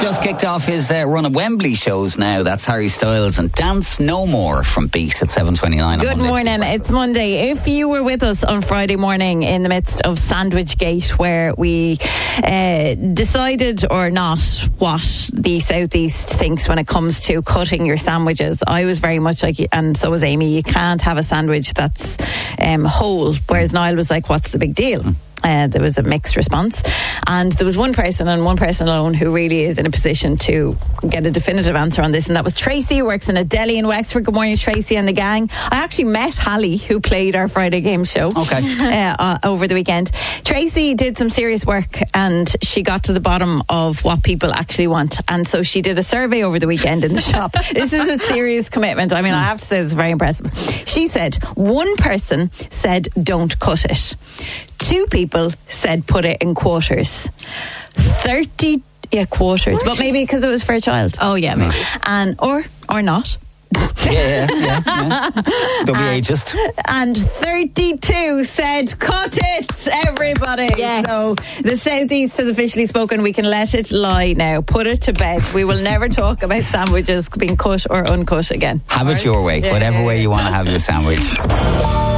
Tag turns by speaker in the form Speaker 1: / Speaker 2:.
Speaker 1: just kicked off his run of Wembley shows now. That's Harry Styles and Dance No More from Beat at 7:29.
Speaker 2: Good morning. It's Monday. If you were with us on Friday morning in the midst of Sandwich Gate, where we decided or not what the Southeast thinks when it comes to cutting your sandwiches, I was very much like, and so was Amy, you can't have a sandwich that's whole, whereas Niall was like, what's the big deal? There was a mixed response, and there was one person and one person alone who really is in a position to get a definitive answer on this, and that was Tracy, who works in a deli in Wexford. Good morning, Tracy and the gang. I actually met Hallie, who played our Friday game show over the weekend. Tracy did some serious work and she got to the bottom of what people actually want, and so she did a survey over the weekend in the shop. This is a serious commitment. I mean, I have to say it's very impressive. She said one person said don't cut it, 2 people said put it in quarters, 30 quarters, but maybe because it was for a child.
Speaker 3: Oh yeah, maybe.
Speaker 2: And or not.
Speaker 1: Yeah. Don't be ageist.
Speaker 2: And 32 said cut it, everybody.
Speaker 3: Yes.
Speaker 2: So the Southeast has officially spoken. We can let it lie now. Put it to bed. We will never talk about sandwiches being cut or uncut again.
Speaker 1: Have it your way, whatever way you want to have your sandwich.